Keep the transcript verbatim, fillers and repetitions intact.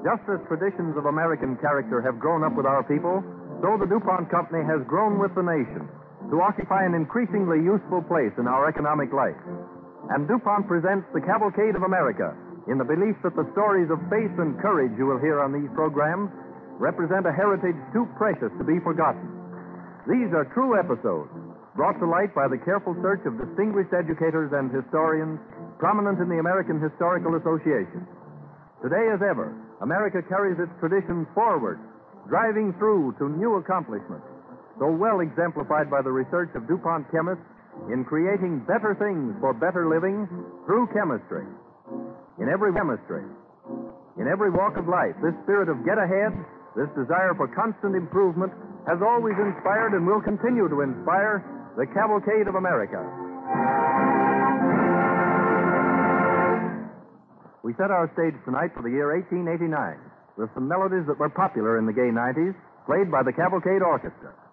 Just as traditions of American character have grown up with our people, so the DuPont Company has grown with the nation to occupy an increasingly useful place in our economic life. And DuPont presents the Cavalcade of America in the belief that the stories of faith and courage you will hear on these programs represent a heritage too precious to be forgotten. These are true episodes brought to light by the careful search of distinguished educators and historians prominent in the American Historical Association. Today, as ever, America carries its traditions forward, driving through to new accomplishments, so well exemplified by the research of DuPont chemists in creating better things for better living through chemistry. In every chemistry, in every walk of life, this spirit of get ahead, this desire for constant improvement, has always inspired and will continue to inspire the Cavalcade of America. We set our stage tonight for the year eighteen eighty-nine with some melodies that were popular in the gay nineties, played by the Cavalcade Orchestra.